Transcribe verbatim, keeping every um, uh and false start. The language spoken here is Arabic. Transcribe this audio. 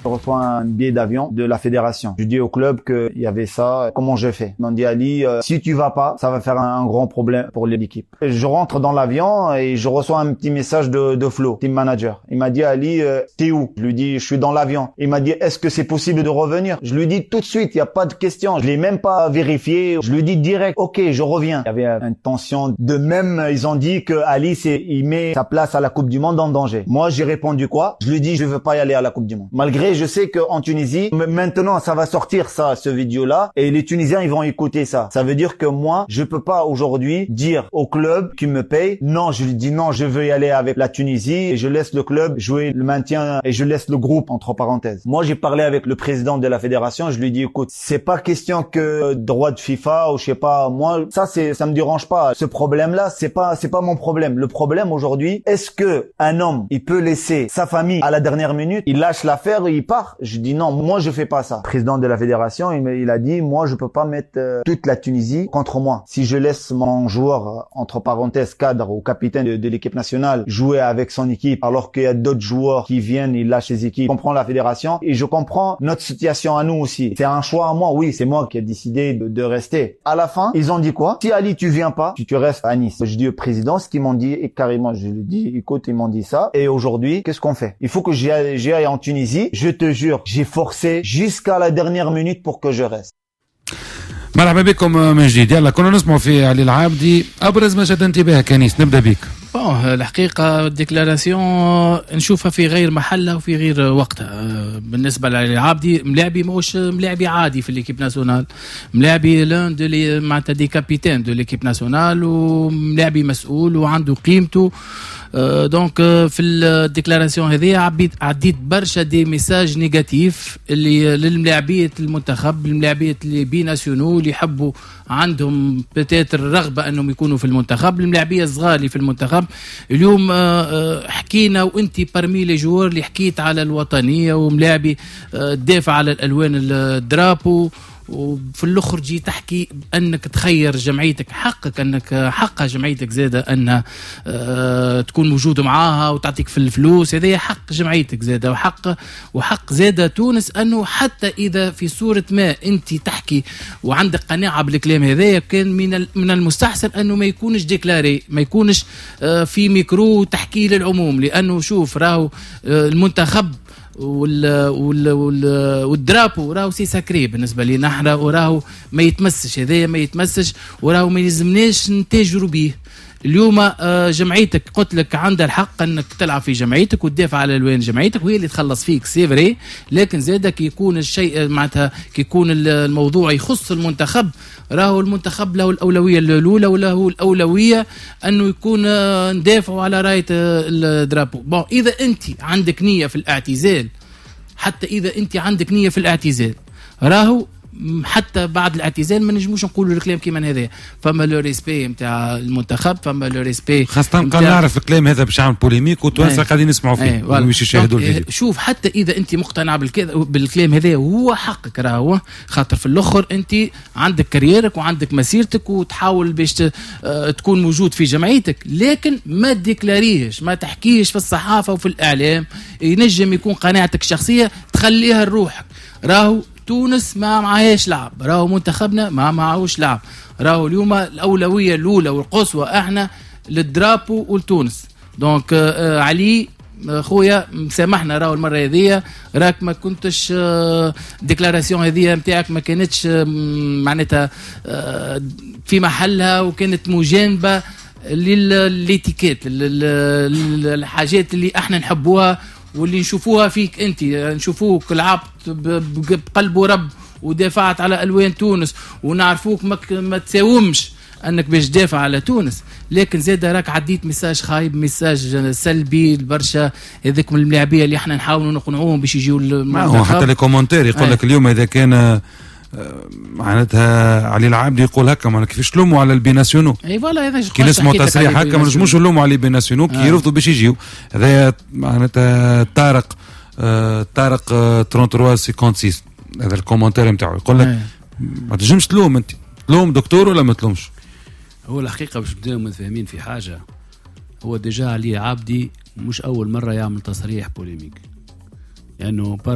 Je reçois un billet d'avion de la fédération. Je dis au club qu'il y avait ça. Comment je fais? Ils m'ont dit, Ali, euh, si tu vas pas, ça va faire un, un grand problème pour l'équipe. Et je rentre dans l'avion et je reçois un petit message de, de Flo, team manager. Il m'a dit, Ali, euh, t'es où? Je lui dis, je suis dans l'avion. Il m'a dit, est-ce que c'est possible de revenir? Je lui dis tout de suite, il n'y a pas de question. Je l'ai même pas vérifié. Je lui dis direct, ok, je reviens. Il y avait une tension de même. Ils ont dit que Ali, c'est, il met sa place à la Coupe du Monde en danger. Moi, j'ai répondu quoi? Je lui dis, je veux pas y aller à la Coupe du Monde. Malgré, je sais qu'en Tunisie, maintenant, ça va sortir ça, ce vidéo-là, et les Tunisiens, ils vont écouter ça. Ça veut dire que moi, je peux pas aujourd'hui dire au club qui me paye, non, je lui dis non, je veux y aller avec la Tunisie et je laisse le club jouer le maintien et je laisse le groupe entre parenthèses. Moi, j'ai parlé avec le président de la fédération, je lui dis, écoute, c'est pas question que droit de FIFA ou je sais pas, moi, ça c'est, ça me dérange pas. Ce problème-là, c'est pas, c'est pas mon problème. Le problème aujourd'hui, est-ce que un homme, il peut laisser sa famille à la dernière minute, il lâche l'affaire et il part? Je dis non, moi je fais pas ça. Le président de la fédération, il, il a dit, moi je peux pas mettre euh, toute la Tunisie contre moi. Si je laisse mon joueur, euh, entre parenthèses, cadre ou capitaine de, de l'équipe nationale, jouer avec son équipe, alors qu'il y a d'autres joueurs qui viennent, ils lâchent les équipes. Je comprends la fédération et je comprends notre situation à nous aussi. C'est un choix à moi, oui, c'est moi qui ai décidé de, de rester. À la fin, ils ont dit quoi? Si Ali, tu viens pas, tu, tu restes à Nice. Je dis au président ce qu'ils m'ont dit et carrément, je lui dis, écoute, ils m'ont dit ça. Et aujourd'hui, qu'est-ce qu'on fait? Il faut que j'y aille, j'y aille en Tunisie. Je te jure, j'ai forcé jusqu'à la dernière minute pour que je reste. مرحبا بكم من جديد. يلا كنا نسمعوا في علي العابدي. ابرز ما شد انتباهك كنيس، نبدا بك. بون الحقيقه الديكلاراسيون نشوفها في غير محلها وفي غير وقتها. بالنسبه لعلي العابدي ملاعبي موش ملاعبي عادي في ليكيب ناسيونال، ملاعبي لون دو لي معناتها دي كابيتان دو ليكيب ناسيونال وملاعبي مسؤول وعنده قيمته. دونك في الديكلاراسيون هذه عبيت عديت برشا دي ميساج نيجاتيف اللي للملاعبيه المنتخب، الملاعبيه اللي بي ناسيونو اللي يحبوا عندهم بتاتر رغبه انهم يكونوا في المنتخب، الملاعبيه الصغار اللي في المنتخب. اليوم حكينا وانت برمي لي جوار اللي حكيت على الوطنيه وملاعبي تدافع على الالوان الدرابو، وفي الاخر جي تحكي انك تخير جمعيتك، حقك انك حقها جمعيتك زاده انها أه تكون موجود معاها وتعطيك في الفلوس، هذا حق جمعيتك زاده، وحق وحق زاده تونس انه حتى اذا في صوره ما انت تحكي وعندك قناعه بالكلام هذا، كان من من المستحسن انه ما يكونش ديكلاري، ما يكونش أه في ميكرو تحكي للعموم، لانه شوف راهو أه المنتخب وال وال وال والدرابو راهو سي ساكري بالنسبه لنا احنا، وراهو ما يتمسش، هذايا ما يتمسش، وراهو ما يلزمناش نتاجروا به. اليوم جمعيتك قلت لك عندها الحق انك تلعب في جمعيتك وتدافع على الوان جمعيتك وهي اللي تخلص فيك، سي فري، لكن زادك يكون الشيء معناتها كيكون الموضوع يخص المنتخب، راهو المنتخب له الاولويه الاولى وله الاولويه انه يكون ندافعوا على رايه الدرابو. بون اذا انت عندك نيه في الاعتزال، حتى اذا انت عندك نيه في الاعتزال، راهو حتى بعد الاعتزال ما نجموش نقولوا الكلام كيما هذا، فما لو ريسبي نتاع المنتخب، فما لو ريسبي خاصه قال نعرف الكلام هذا باش يعمل بوليميك وتوانسه قاعدين يسمعوا فيه ومش يشاهدوا الفيديو. شوف حتى اذا انت مقتنع بالكلام هذا هو حقك، راهو خاطر في الاخر انت عندك كاريرك وعندك مسيرتك وتحاول باش تكون موجود في جمعيتك، لكن ما تديكلاريش، ما تحكيش في الصحافه وفي الاعلام، ينجم يكون قناعتك الشخصيه تخليها لروحك. راهو تونس ما معهاش لعب، راهو منتخبنا ما معهوش لعب، راهو اليوم الأولوية الأولى والقصوى احنا للدرابو والتونس. دونك آه علي خويا مسامحنا، راهو المرة هذية راك ما كنتش آه ديكلاراسيون هذية متاعك ما كانتش آه معناتها آه في محلها، وكانت مجانبة للاتيكيت، الحاجات اللي احنا نحبوها واللي نشوفوها فيك انت، نشوفوك لعبت بقلب ورب ودافعت على الوان تونس، ونعرفوك ما تساومش انك باش تدافع على تونس، لكن زاد راك عديت ميساج خايب، ميساج سلبي لبرشا هذيك من الملاعبيه اللي احنا نحاولوا نقنعوهم باش يجيو المنتخب. حتى لي كومونتير يقول لك اليوم اذا كان معناتها علي العابدي يقول هكا، ما كيفاش تلوموا على البيناسيونو؟ اي فوالا هذا كي نسمعوا تصريح هكا ما نجموش نلوموا على البيناسيونو كي يرفضوا باش يجيو. هذا معناتها طارق آه طارق آه ثلاثة وثلاثين ستة وخمسين، هذا الكومنتير نتاعو يقول لك ما تنجمش تلوم، انت تلوم دكتور ولا ما تلومش؟ هو الحقيقه باش نبداو متفاهمين في حاجه، هو ديجا علي العابدي مش اول مره يعمل تصريح بوليميك، لانه يعني